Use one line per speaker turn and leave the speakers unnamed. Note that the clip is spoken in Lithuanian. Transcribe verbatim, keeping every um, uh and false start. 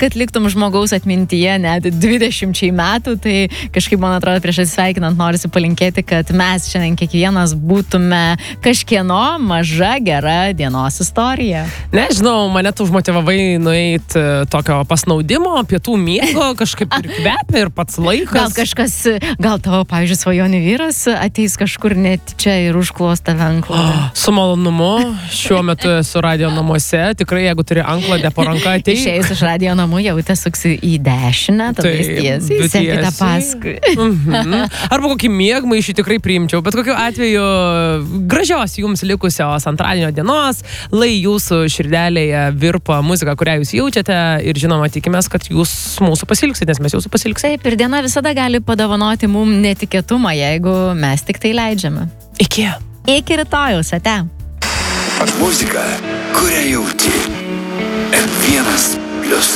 kad liktum žmogaus atmintyje net dvidešimčiai metų, tai kažkaip, man atrodo, prieš atsisveikinant norisi palinkėti, kad mes šiandien kiekvienas būtume kažkieno maža gera dienos istorija.
Nežinau, mane tu užmotivavai nueiti tokio pasnaudimo, pietų miego, kažkaip ir kvepia, ir pats laikas.
Gal kažkas, gal tavo, pavyzdžiui, svajonių vyras ateis kažkur net čia ir užklos tave antklodę.
Su malonumu, šiuo metu esu radio namuose, tikrai jeigu turi antklodę po ranką ateik.
Išėjus iš radio namų, jau te suksi į dešinę, tada tiesiai, sekite paskui.
Mhm. Arba kokį miegmaišį tikrai priimčiau, bet kokiu atveju gražios jums likusios antradienio dienos, lai jūsų širdelėje virpa muzika, kurią jūs jaučiate ir žinoma tikimės, kad jūs mūsų pasilgsit, nes mes jūsų pasilgsit.
Taip, ir diena visada gali padovanoti mums netikėtumą, jeigu mes tik tai leidžiame.
Iki.
Iki rytojaus, ate.
Muzika, kurią jauti. M vienas plius.